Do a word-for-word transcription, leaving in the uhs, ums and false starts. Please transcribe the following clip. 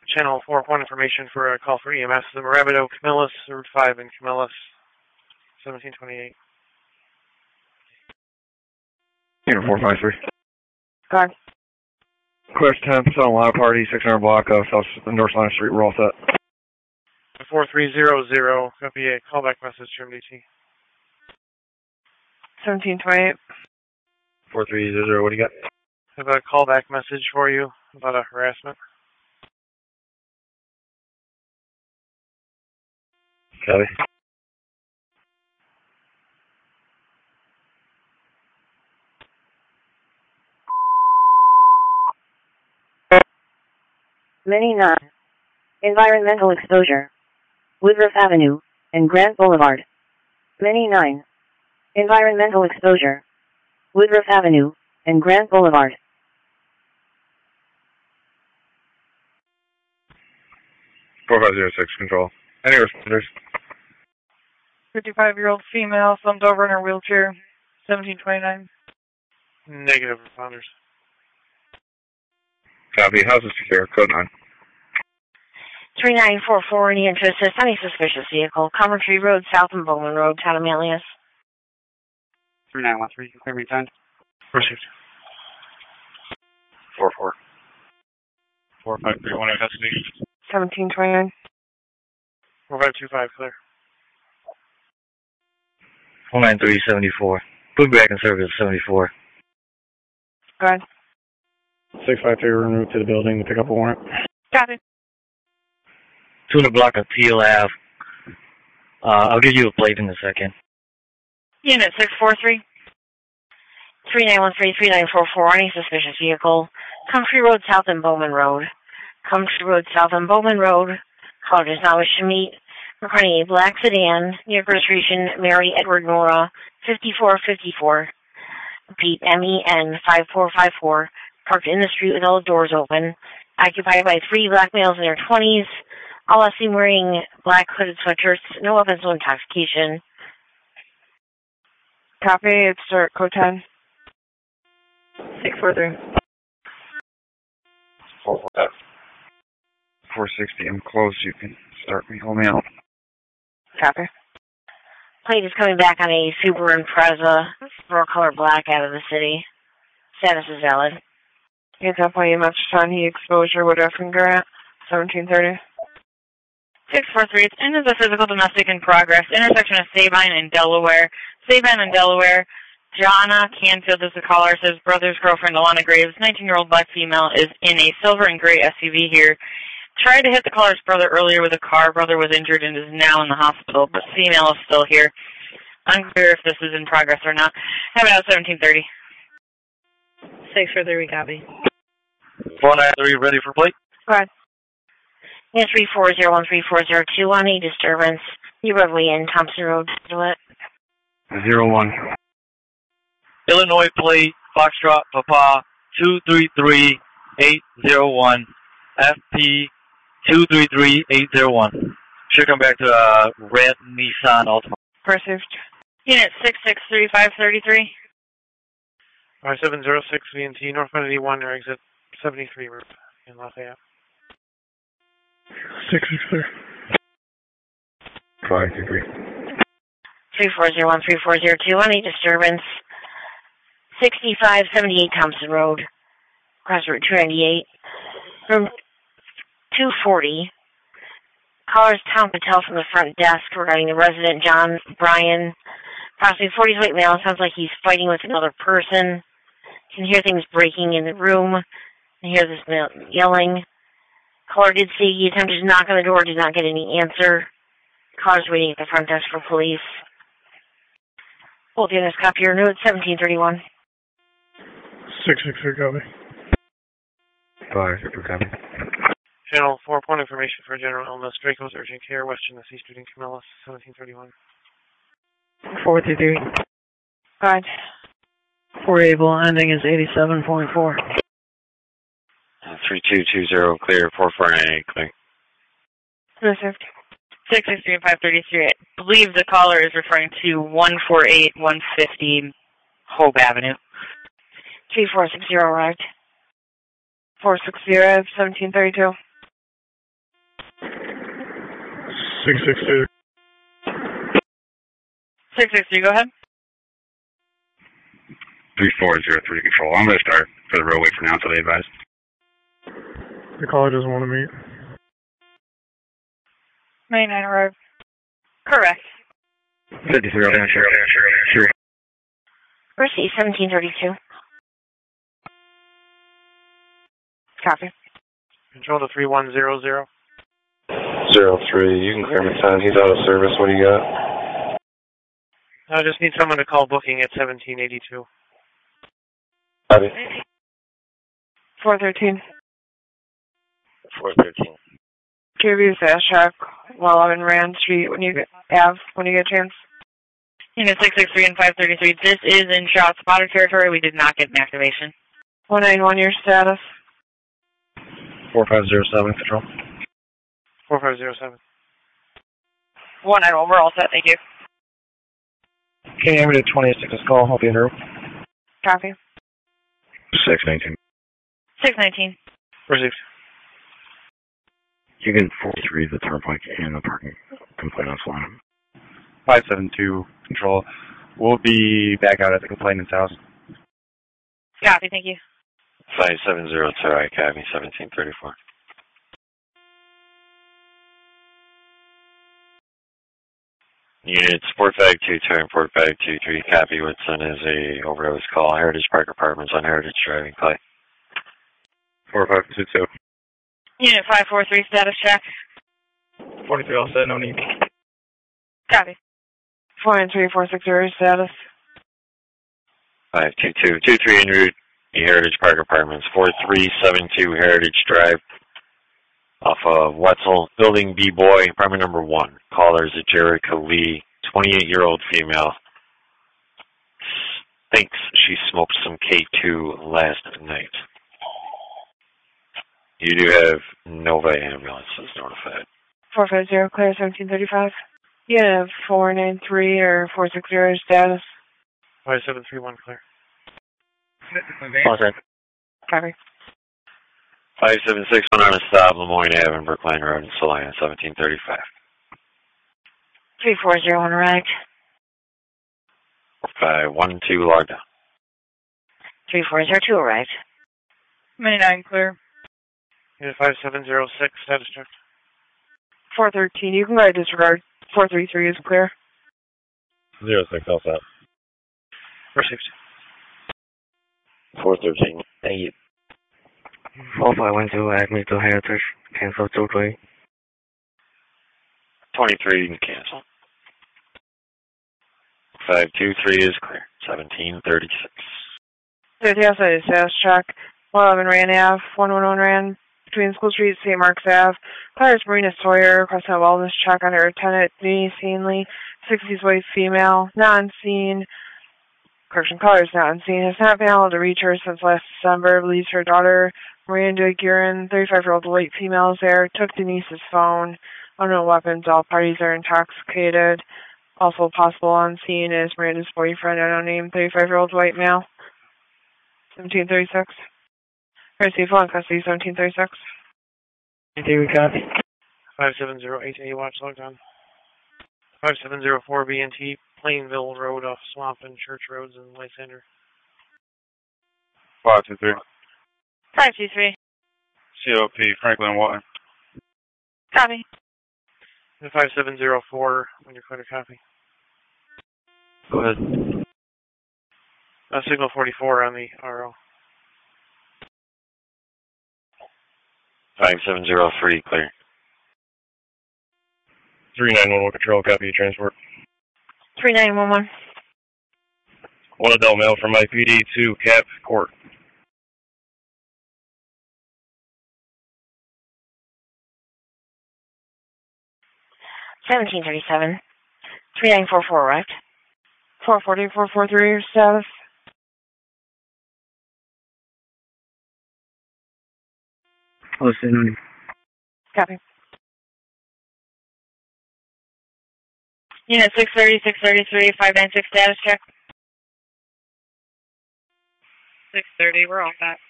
Channel four, point information for a call for E M S. The Rabideau, Camillus, Route five in Camillus, seventeen twenty-eight. Unit four five three. Go ahead. Clear ten, Southern Line Party, six hundred block of South North Line Street, we're all set. four three zero zero, copy a callback message to M D T. seventeen twenty-eight. four three zero zero, what do you got? I have a callback message for you about a harassment. Copy. Mini nine. Environmental exposure. Woodruff Avenue and Grant Boulevard. Mini nine. Environmental exposure. Woodruff Avenue and Grant Boulevard. four five zero six, control. Any responders? fifty-five-year-old female, slumped over in her wheelchair, seventeen twenty-nine. Negative responders. Copy. House is secure. Code nine. three nine four four, need to assist any suspicious vehicle. Coventry Road, South and Bowman Road, Town of Manlius. three nine one three, clear me time. Received. four four. four five three one in custody. seventeen twenty-nine. four five two five, clear. four nine three seventy-four. Put back in service seventy-four. Go ahead. six five three, en route to the building to pick up a warrant. Got it. two hundred block of Teal Ave. Uh, I'll give you a plate in a second. Unit six four three. three nine one three, three nine four four, any suspicious vehicle. Country Road, South and Bowman Road. Country Road, South and Bowman Road. Caller does not wish to meet. Recording a black sedan near registration Mary Edward Nora, fifty-four fifty-four. Repeat, M E N five four five four. Parked in the street with all the doors open. Occupied by three black males in their twenties. All are seen wearing black hooded sweatshirts. No weapons, no intoxication. Copy. It's start code ten. six four three. four sixty, I'm close. You can start me. Hold me out. Copy. Plate is coming back on a Subaru Impreza, raw color black out of the city. Status is valid. It's up on you, Metroton, heat exposure, Woodruff and Grant, seventeen thirty. six four three, it's into the physical domestic in progress, intersection of Sabine and Delaware. Sabine and Delaware, Jonna Canfield is the caller, says brother's girlfriend, Alana Graves, nineteen-year-old black female, is in a silver and gray S U V here. Tried to hit the caller's brother earlier with a car. Brother was injured and is now in the hospital, but female is still here. Unclear if this is in progress or not. Have it out seventeen thirty. six four three, copy. four nine three, ready for plate? Go ahead. Yeah, three four zero one three four zero two, on a disturbance. You roadway in Thompson Road, Dewitt. Zero one. Illinois plate, Foxtrot, Papa, two three three eight zero one, F P two three three eight zero one. Should come back to uh, red Nissan Altima. Received. Unit six six three five three three. five seven zero six V N T, northbound eighty-one, or exit seventy-three route in Lafayette. six six three. five two three. three four zero one three four zero two, on a disturbance. sixty-five seventy-eight Thompson Road, cross Route two ninety-eight. Room two forty. Callers Tom Patel from the front desk regarding the resident John Bryan. Approximately forties white male. Sounds like he's fighting with another person. Can hear things breaking in the room. Can hear this male yelling. Caller did see he attempted to knock on the door, did not get any answer. Caller's waiting at the front desk for police. Both units copy your note, seventeen thirty-one. six six three, copy. five six three, copy. Channel four, point information for general illness. Draco's urgent care, Western C Street in Camillus, seventeen thirty-one. four three three. Go ahead. For Able, ending is eighty-seven point four. three two two zero, clear, four four nine eight, clear. Received. six six three five three three. I believe the caller is referring to one four eight one fifty Hope Avenue. three four six zero arrived. four six zero, seventeen thirty-two. six six two. six six two, go ahead. three four zero three control. I'm going to start for the roadway for now until they advise. The caller doesn't want to meet. ninety-nine arrived. Correct. fifty-three, okay, sure, sure, sure. Receive seventeen thirty-two. Copy. Control to three one zero zero. Zero three, you can clear him at ten. He's out of service. What do you got? I just need someone to call booking at seventeen eighty-two. Copy. four thirteen. four thirteen. Give you fast track while I'm in Rand Street when you get Ave when you get a chance. Unit six six three and five thirty-three. This is in shot spotter territory. We did not get an activation. one ninety-one, your status. four five zero seven, control. four five zero seven. one ninety-one, we're all set. Thank you. Can you hear me to twenty-six call? Hope you hear. Copy. six nineteen. six nineteen. Received. You can forty-three the turnpike and the parking complainant's line. five seven two, control. We'll be back out at the complainant's house. Copy, thank you. five seven zero two, Academy seventeen thirty-four. Unit Sport Bag two two and Port Bag two three, copy. Woodson is a overdose call. Heritage Park Apartments on Heritage Driving Clay. four five two two. Unit five four three, status check. forty-three all set, no need. Copy. four nine three four six zero, status. five two two, two three en route, Heritage Park Apartments, four three seven two Heritage Drive, off of Wetzel, Building B-Boy, apartment number one. Caller is Jerica Lee, twenty-eight-year-old female. Thinks she smoked some K two last night. You do have Nova ambulances notified. four five zero, clear, seventeen thirty-five. Yeah, four nine three or four six zero, status. five seven three one, clear. All set. Copy. five seven six one on a stop, Lemoyne Avenue, Brookline Road in Salina, seventeen thirty-five. three four zero one arrived. five one two logged down. three four zero two arrived. ninety-nine, clear. Unit five seven zero six, status check. four thirteen, you can go ahead and disregard. four three three is clear. zero six, all set. Received. four thirteen. Thank you. four five one two, admit to Heritage, cancel two three. twenty-three, you can cancel. five two three is clear, seventeen thirty-six. thirty outside is status check. one eleven Rand Ave, one one one Rand, between School Street, Saint Mark's Ave. Claire's Marina Sawyer, requesting a wellness check on her tenant, Denise Hanley, sixties white female, not on scene. Correction, caller is not on scene. Has not been able to reach her since last December. Believes her daughter, Miranda Guerin, thirty-five-year-old white female, is there. Took Denise's phone. Unknown weapons. All parties are intoxicated. Also possible on scene is Miranda's boyfriend, unknown name, thirty-five-year-old white male. seventeen thirty-six. Receive phone custody, seventeen thirty-six. Here we copy. five seven zero eight A, watch logged on. five seven zero four B and T, Plainville Road off Swamp and Church Roads in Lysander. five two three. five two three. C O P, Franklin Water. Copy. And five seven zero four, when you're clear to copy. Go ahead. Uh, signal forty-four on the R O. five seven zero three, clear. three nine one one, control, copy your transport. three nine one one. One adult male from I P D to Cap Court. seventeen thirty-seven. three nine four four arrived. four forty, four forty-three, your status. Listen. Copy. Unit six thirty, six thirty-three, five nine six, status check. six thirty, we're all set.